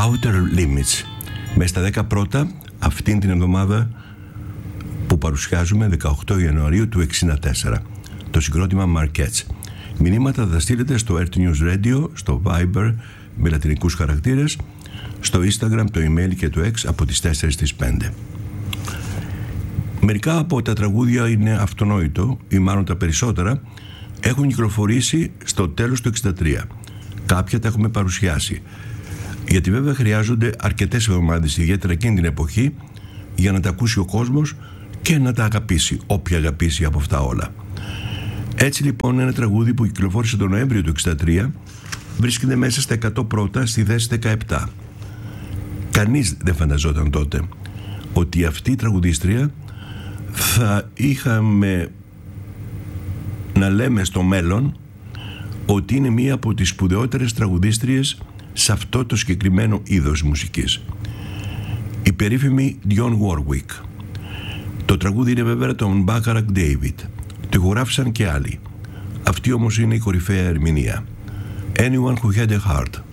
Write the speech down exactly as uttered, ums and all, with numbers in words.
Outer Limits. Μες στα δέκα πρώτα αυτήν την εβδομάδα που παρουσιάζουμε, δεκαοκτώ Ιανουαρίου του εξήντα τέσσερα, το συγκρότημα Marquette. Μηνύματα θα στείλετε στο Earth News Radio, στο Viber με λατινικούς χαρακτήρες, στο Instagram, το email και το X από τις τέσσερις στις πέντε. Μερικά από τα τραγούδια είναι αυτονόητο, ή μάλλον τα περισσότερα έχουν κυκλοφορήσει στο τέλος του εξήντα τρία. Κάποια τα έχουμε παρουσιάσει, γιατί βέβαια χρειάζονται αρκετές εβδομάδες, ιδιαίτερα εκείνη την εποχή, για να τα ακούσει ο κόσμος και να τα αγαπήσει, όποια αγαπήσει από αυτά όλα. Έτσι λοιπόν, ένα τραγούδι που κυκλοφόρησε τον Νοέμβριο του εξήντα τρία βρίσκεται μέσα στα εκατό πρώτα στη θέση δεκαεπτά. Κανείς δεν φανταζόταν τότε ότι αυτή η τραγουδίστρια θα είχαμε να λέμε στο μέλλον ότι είναι μία από τις σπουδαιότερες τραγουδίστριες σε αυτό το συγκεκριμένο είδος μουσικής. Η περίφημη Dionne Warwick. Το τραγούδι είναι βέβαια τον Bacharach David. Το ηχογράφησαν και άλλοι. Αυτή όμως είναι η κορυφαία ερμηνεία. Anyone who had a heart.